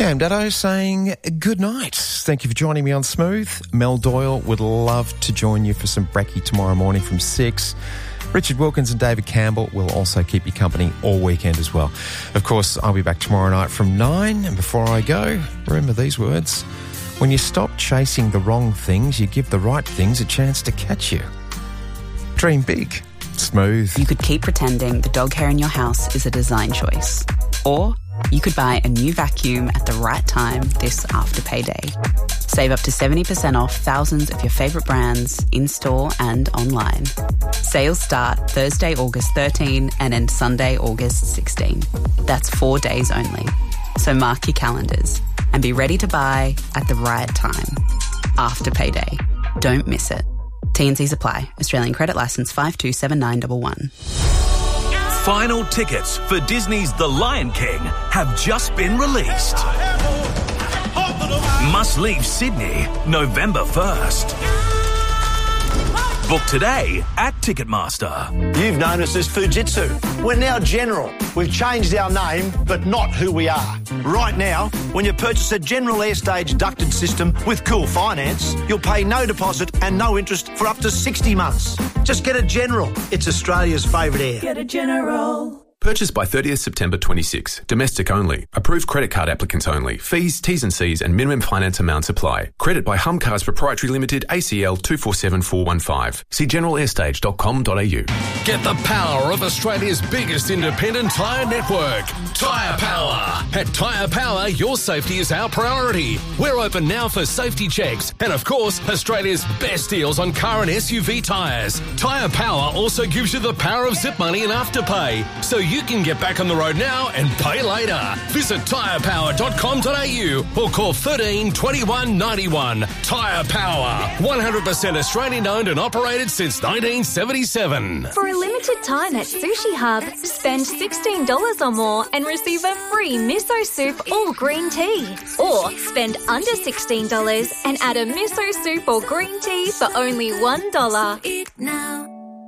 Cam Daddo saying good night. Thank you for joining me on Smooth. Mel Doyle would love to join you for some brekkie tomorrow morning from 6. Richard Wilkins and David Campbell will also keep you company all weekend as well. Of course, I'll be back tomorrow night from 9. And before I go, remember these words. When you stop chasing the wrong things, you give the right things a chance to catch you. Dream big. Smooth. You could keep pretending the dog hair in your house is a design choice. Or you could buy a new vacuum at the right time this after payday. Save up to 70% off thousands of your favourite brands in-store and online. Sales start Thursday, August 13 and end Sunday, August 16. That's 4 days only. So mark your calendars and be ready to buy at the right time. After payday. Don't miss it. T&Cs apply. Australian credit licence 527911. Final tickets for Disney's The Lion King have just been released. Must leave Sydney November 1st. Book today at Ticketmaster. You've known us as Fujitsu. We're now General. We've changed our name, but not who we are. Right now, when you purchase a General Airstage ducted system with Cool Finance, you'll pay no deposit and no interest for up to 60 months. Just get a General. It's Australia's favourite air. Get a General. Purchased by 30th September 26. Domestic only. Approved credit card applicants only. Fees, T's and C's and minimum finance amounts apply. Credit by Humcars Proprietary Limited, ACL 247415. See generalair.com.au. Get the power of Australia's biggest independent tyre network. Tyre Power. At Tyre Power, your safety is our priority. We're open now for safety checks. And of course, Australia's best deals on car and SUV tyres. Tyre Power also gives you the power of zip money and afterpay. So you can get back on the road now and pay later. Visit tyrepower.com.au or call 13 21 91. Tyre Power. 100% Australian owned and operated since 1977. For a limited time at Sushi Hub, spend $16 or more and receive a free miso soup or green tea. Or spend under $16 and add a miso soup or green tea for only $1. Eat now.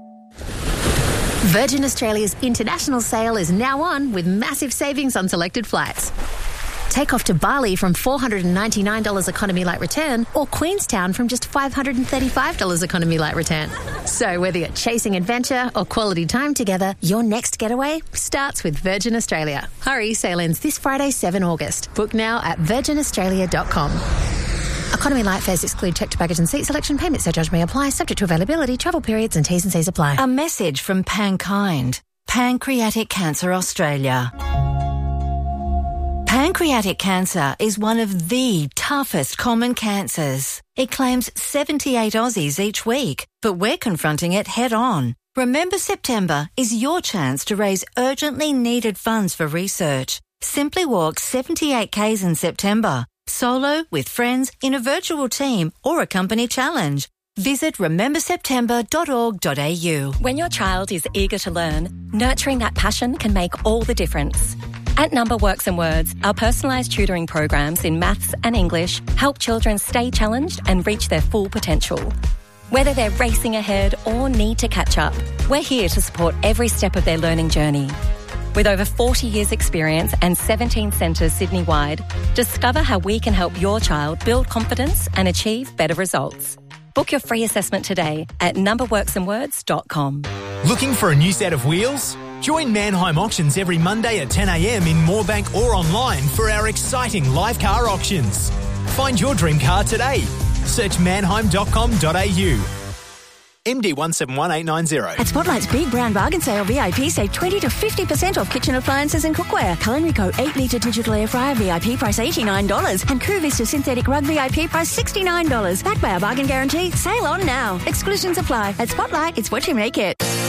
Virgin Australia's international sale is now on with massive savings on selected flights. Take off to Bali from $499 economy light return or Queenstown from just $535 economy light return. So whether you're chasing adventure or quality time together, your next getaway starts with Virgin Australia. Hurry, sale ends this Friday, 7 August. Book now at virginaustralia.com. Economy light fares exclude checked baggage and seat selection. Payment surcharge may apply, subject to availability, travel periods and T's and C's apply. A message from Pankind, Pancreatic Cancer Australia. Pancreatic cancer is one of the toughest common cancers. It claims 78 Aussies each week, but we're confronting it head on. Remember September is your chance to raise urgently needed funds for research. Simply walk 78 Ks in September. Solo, with friends, in a virtual team or a company challenge. Visit rememberseptember.org.au. When your child is eager to learn, nurturing that passion can make all the difference. At Number Works and Words, our personalised tutoring programs in maths and English help children stay challenged and reach their full potential. Whether they're racing ahead or need to catch up, we're here to support every step of their learning journey. With over 40 years' experience and 17 centres Sydney-wide, discover how we can help your child build confidence and achieve better results. Book your free assessment today at numberworksandwords.com. Looking for a new set of wheels? Join Mannheim Auctions every Monday at 10 a.m. in Moorebank or online for our exciting live car auctions. Find your dream car today. Search mannheim.com.au. MD 171890. At Spotlight's Big Brown Bargain Sale, VIP save 20 to 50% off kitchen appliances and cookware. Culinary 8-litre digital air fryer, VIP price $89. And Cool Vista synthetic rug, VIP price $69. Backed by our bargain guarantee. Sale on now. Exclusions apply. At Spotlight, it's what you make it.